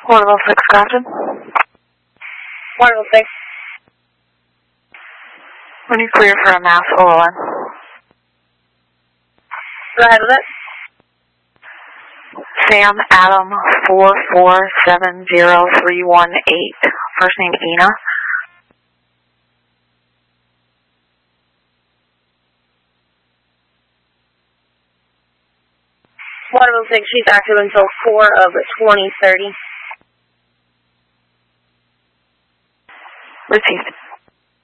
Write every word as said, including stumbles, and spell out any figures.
Waterville six, Captain. Waterville six. When you clear for a mass O L N. Go ahead with it. Sam Adam four four seven zero three one eight. First name Ina. Waterville six, she's active until four of twenty thirty. Received.